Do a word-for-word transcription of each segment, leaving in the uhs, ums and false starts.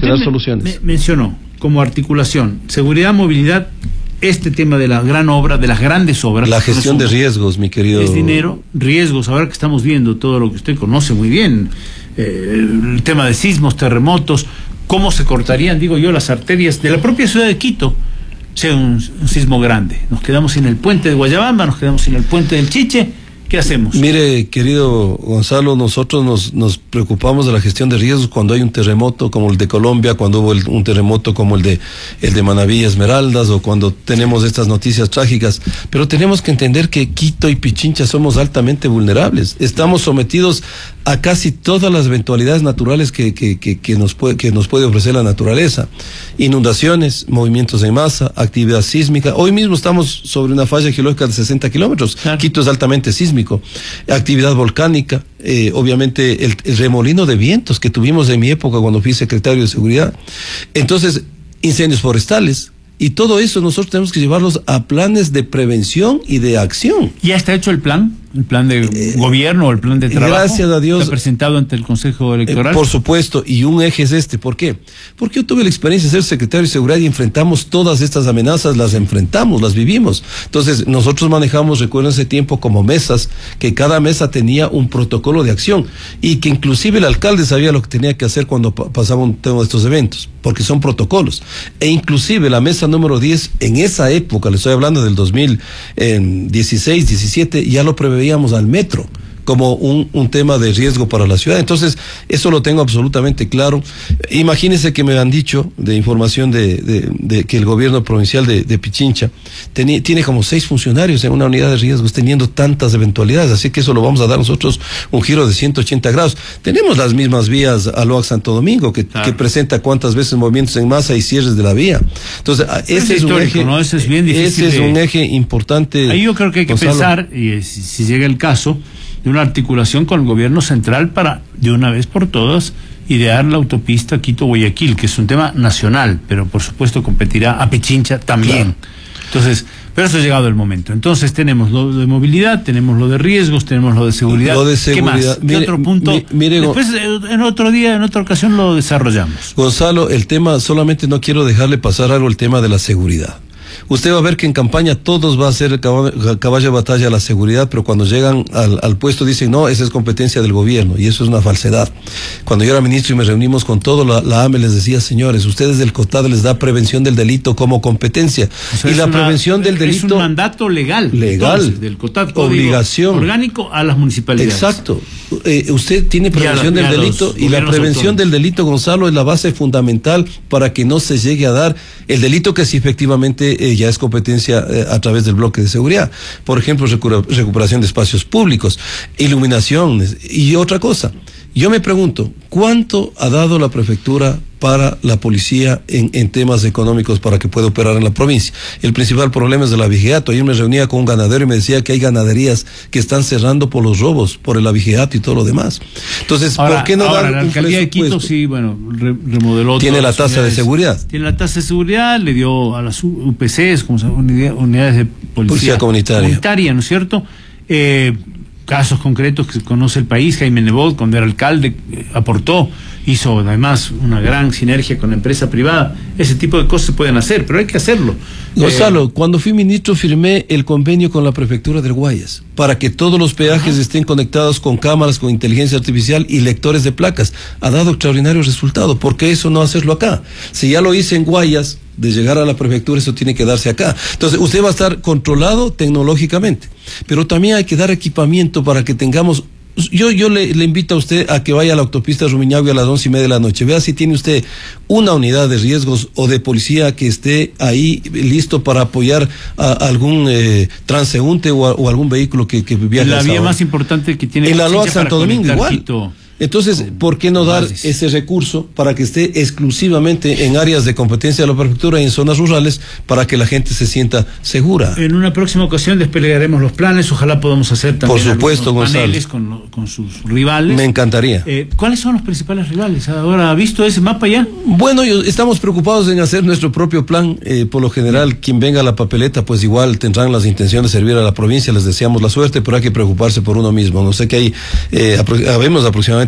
que dar me, soluciones. Me mencionó como articulación, seguridad, movilidad, este tema de la gran obra, de las grandes obras. La gestión de riesgos, mi querido. Es dinero, riesgos, ahora que estamos viendo todo lo que usted conoce muy bien, eh, el tema de sismos, terremotos, cómo se cortarían, digo yo, las arterias de la propia ciudad de Quito, sea un, un sismo grande. Nos quedamos sin el puente de Guayabamba, nos quedamos sin el puente del Chiche. ¿Qué hacemos? Mire, querido Gonzalo, nosotros nos, nos preocupamos de la gestión de riesgos cuando hay un terremoto como el de Colombia, cuando hubo el, un terremoto como el de el de Manabí Esmeraldas, o cuando tenemos estas noticias trágicas. Pero tenemos que entender que Quito y Pichincha somos altamente vulnerables. Estamos sometidos a casi todas las eventualidades naturales que, que, que, que, nos puede, que nos puede ofrecer la naturaleza. Inundaciones, movimientos en masa, actividad sísmica. Hoy mismo estamos sobre una falla geológica de sesenta kilómetros. Claro. Quito es altamente sísmico. Actividad volcánica, eh, obviamente el, el remolino de vientos que tuvimos en mi época cuando fui secretario de seguridad. Entonces, incendios forestales. Y todo eso nosotros tenemos que llevarlos a planes de prevención y de acción. ¿Ya está hecho el plan? ¿El plan de eh, gobierno o el plan de trabajo? Gracias a Dios. ¿Está presentado ante el Consejo Electoral? Eh, por supuesto, y un eje es este. ¿Por qué? Porque yo tuve la experiencia de ser secretario de seguridad y enfrentamos todas estas amenazas, las enfrentamos, las vivimos. Entonces, nosotros manejamos, recuerdo ese tiempo, como mesas, que cada mesa tenía un protocolo de acción y que inclusive el alcalde sabía lo que tenía que hacer cuando pa pasaba un tema de estos eventos, porque son protocolos. E inclusive la mesa número diez, en esa época, le estoy hablando del dos mil dieciséis, diecisiete, ya lo preveíamos al metro como un, un tema de riesgo para la ciudad. Entonces, eso lo tengo absolutamente claro. Imagínense que me han dicho de información de, de, de que el gobierno provincial de, de Pichincha teni, tiene como seis funcionarios en una unidad de riesgos, teniendo tantas eventualidades, así que eso lo vamos a dar nosotros un giro de ciento ochenta grados. Tenemos las mismas vías a Loac Santo Domingo, que, claro, que presenta cuántas veces movimientos en masa y cierres de la vía. Entonces, ese es, es un eje, ¿no? Ese es bien difícil. Ese es de... un eje importante. Ahí yo creo que hay que Gonzalo. pensar, y si, si llega el caso, de una articulación con el gobierno central para, de una vez por todas, idear la autopista Quito-Guayaquil, que es un tema nacional, pero por supuesto competirá a Pichincha también. Claro. Entonces, pero eso ha llegado el momento. Entonces tenemos lo de movilidad, tenemos lo de riesgos, tenemos lo de seguridad. Lo de seguridad. ¿Qué más? ¿Qué mire, otro punto? Mi, mire, Después, en otro día, en otra ocasión lo desarrollamos. Gonzalo, el tema, solamente no quiero dejarle pasar algo, el tema de la seguridad. Usted va a ver que en campaña todos va a ser el caballo, caballo de batalla la seguridad, pero cuando llegan al, al puesto dicen, no, esa es competencia del gobierno, y eso es una falsedad. Cuando yo era ministro y me reunimos con todo, la, la A M E les decía, señores, ustedes del COTAD les da prevención del delito como competencia. O sea, y la una, prevención del delito... Es un mandato legal. Legal. Entonces, del COTAD, obligación. Orgánico a las municipalidades. Exacto. Eh, usted tiene prevención y a, del y delito, y la prevención autónomos. del delito, Gonzalo, es la base fundamental para que no se llegue a dar el delito que sí efectivamente eh, ya es competencia a través del bloque de seguridad. Por ejemplo, recuperación de espacios públicos, iluminación y otra cosa. Yo me pregunto, ¿cuánto ha dado la prefectura para la policía en, en temas económicos para que pueda operar en la provincia? El principal problema es de la vigiato. Ayer me reunía con un ganadero y me decía que hay ganaderías que están cerrando por los robos, por el avigiato y todo lo demás. Entonces, ahora, ¿por qué no ahora, dar la un alcaldía de Quito sí, bueno, re, remodeló. Tiene la tasa de seguridad. Tiene la tasa de seguridad, le dio a las U P Cs, como se llama, unidades de policía, policía comunitaria. comunitaria, ¿no es cierto? Eh, casos concretos que conoce el país. Jaime Nebot, cuando era alcalde, eh, aportó, hizo además una gran sinergia con la empresa privada. Ese tipo de cosas se pueden hacer, pero hay que hacerlo. Gonzalo, eh, cuando fui ministro firmé el convenio con la prefectura del Guayas para que todos los peajes ajá. estén conectados con cámaras, con inteligencia artificial y lectores de placas. Ha dado extraordinario resultado. ¿Por qué eso no hacerlo acá? Si ya lo hice en Guayas, de llegar a la prefectura, eso tiene que darse acá. Entonces, usted va a estar controlado tecnológicamente, pero también hay que dar equipamiento para que tengamos... Yo, yo le, le invito a usted a que vaya a la autopista Rumiñahui a las once y media de la noche. Vea si tiene usted una unidad de riesgos o de policía que esté ahí listo para apoyar a, a algún eh, transeúnte o, a, o algún vehículo que, que viaje. La vía más importante que tiene... En la Loac Santo Domingo igual. Quito. Entonces, ¿por qué no dar ese recurso para que esté exclusivamente en áreas de competencia de la prefectura y en zonas rurales para que la gente se sienta segura? En una próxima ocasión desplegaremos los planes, ojalá podamos hacer también Por supuesto, paneles con, con sus rivales. Me encantaría. Eh, ¿Cuáles son los principales rivales? ¿Ahora ha visto ese mapa ya? Bueno, yo, estamos preocupados en hacer nuestro propio plan. Eh, por lo general, quien venga a la papeleta, pues igual tendrán las intenciones de servir a la provincia, les deseamos la suerte, pero hay que preocuparse por uno mismo. No sé que hay, eh, apro habemos aproximadamente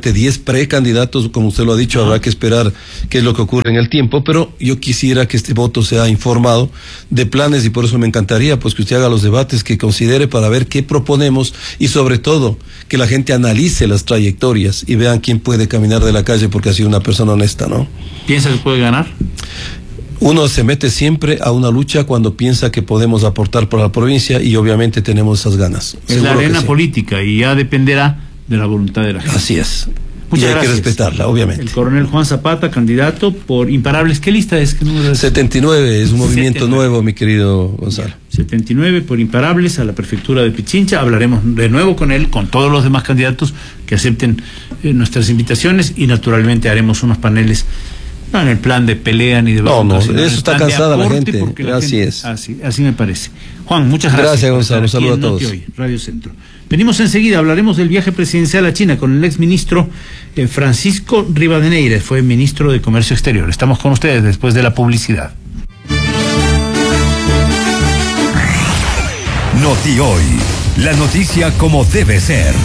seguramente diez precandidatos, como usted lo ha dicho, habrá que esperar qué es lo que ocurre en el tiempo, pero yo quisiera que este voto sea informado de planes y por eso me encantaría pues que usted haga los debates que considere para ver qué proponemos y sobre todo que la gente analice las trayectorias y vean quién puede caminar de la calle porque ha sido una persona honesta, ¿no? ¿Piensa que puede ganar? Uno se mete siempre a una lucha cuando piensa que podemos aportar para la provincia y obviamente tenemos esas ganas. Es la arena sí. política y ya dependerá de la voluntad de la gente. Así es. Muchas y hay gracias. que respetarla, obviamente. El coronel Juan Zapata, candidato por Imparables. ¿Qué lista es? ¿Qué número es? setenta y nueve, es un movimiento setenta y nueve. Nuevo, mi querido Gonzalo. setenta y nueve por Imparables a la prefectura de Pichincha. Hablaremos de nuevo con él, con todos los demás candidatos que acepten eh, nuestras invitaciones y naturalmente haremos unos paneles. No en el plan de pelea ni de... No, no, eso está cansada la gente, la así gente, es. Así, así me parece. Juan, muchas gracias. Gracias, Gonzalo, saludos a todos. Hoy, Radio Centro. Venimos enseguida, hablaremos del viaje presidencial a China con el exministro eh, Francisco Rivadeneira, fue ministro de Comercio Exterior. Estamos con ustedes después de la publicidad. Noti Hoy, la noticia como debe ser.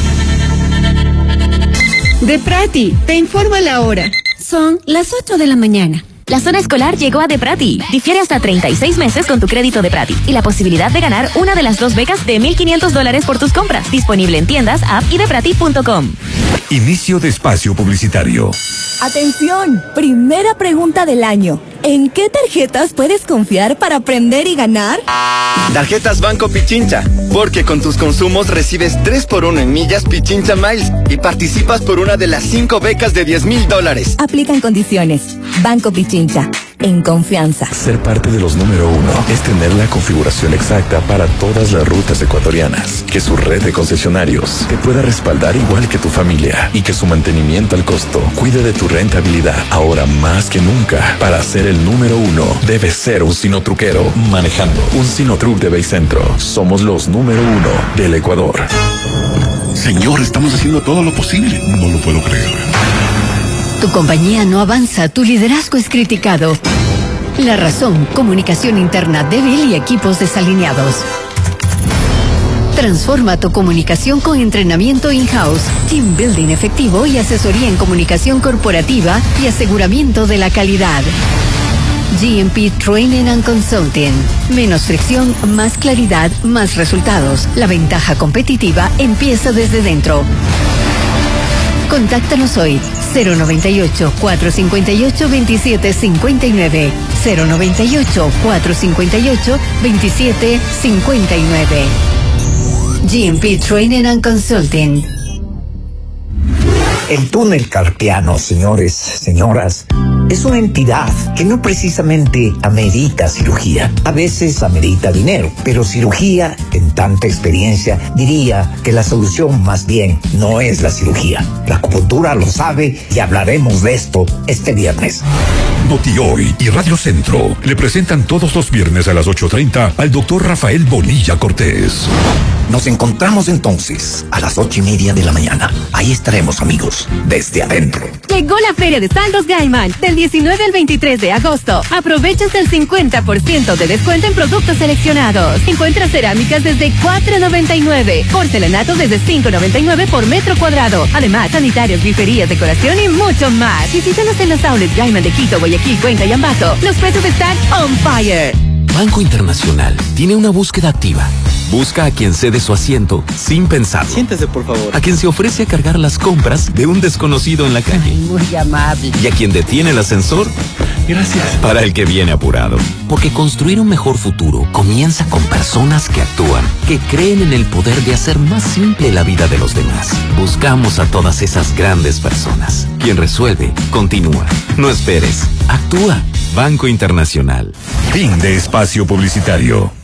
De Prati, te informa la hora. Son las ocho de la mañana. La zona escolar llegó a De Prati. Difiere hasta treinta y seis meses con tu crédito De Prati y la posibilidad de ganar una de las dos becas de mil quinientos dólares por tus compras. Disponible en tiendas, app y deprati punto com. Inicio de espacio publicitario. Atención, primera pregunta del año. ¿En qué tarjetas puedes confiar para aprender y ganar? Tarjetas Banco Pichincha, porque con tus consumos recibes tres por uno en millas Pichincha Miles y participas por una de las cinco becas de diez mil dólares. Aplican condiciones. Banco Pichincha, en confianza. Ser parte de los número uno es tener la configuración exacta para todas las rutas ecuatorianas, que su red de concesionarios te pueda respaldar igual que tu familia y que su mantenimiento al costo cuide de tu rentabilidad. Ahora más que nunca, para ser el número uno, debes ser un sinotruquero manejando un Sinotruc de Baycentro. Somos los número uno del Ecuador. Señor, estamos haciendo todo lo posible. No lo puedo creer. Tu compañía no avanza, tu liderazgo es criticado. La razón, comunicación interna débil y equipos desalineados. Transforma tu comunicación con entrenamiento in-house, team building efectivo y asesoría en comunicación corporativa y aseguramiento de la calidad. G M P Training and Consulting. Menos fricción, más claridad, más resultados. La ventaja competitiva empieza desde dentro. Contáctanos hoy, cero noventa y ocho, cuatro cincuenta y ocho, veintisiete cincuenta y nueve, cero noventa y ocho, cuatro cincuenta y ocho, veintisiete cincuenta y nueve. G M P Training and Consulting. El túnel carpiano, señores, señoras, es una entidad que no precisamente amerita cirugía. A veces amerita dinero, pero cirugía, en tanta experiencia, diría que la solución más bien no es la cirugía. La acupuntura lo sabe y hablaremos de esto este viernes. Noti Hoy y Radio Centro le presentan todos los viernes a las ocho treinta al doctor Rafael Bonilla Cortés. Nos encontramos entonces a las ocho y media de la mañana. Ahí estaremos, amigos, desde adentro. Llegó la Feria de Saldos Gaiman, del diecinueve al veintitrés de agosto. Aprovecha hasta el cincuenta por ciento de descuento en productos seleccionados. Encuentra cerámicas desde cuatro noventa y nueve, porcelanatos desde cinco noventa y nueve por metro cuadrado. Además, sanitarios, griferías, decoración y mucho más. Visítanos en los outlets Gaiman de Quito, Guayaquil, Cuenca y Ambato. Los precios están on fire. Banco Internacional tiene una búsqueda activa. Busca a quien cede su asiento sin pensar. Siéntese, por favor. A quien se ofrece a cargar las compras de un desconocido en la calle. Muy amable. Y a quien detiene el ascensor. Gracias. Para el que viene apurado. Porque construir un mejor futuro comienza con personas que actúan, que creen en el poder de hacer más simple la vida de los demás. Buscamos a todas esas grandes personas. Quien resuelve, continúa. No esperes, actúa. Banco Internacional. Fin de espacio publicitario.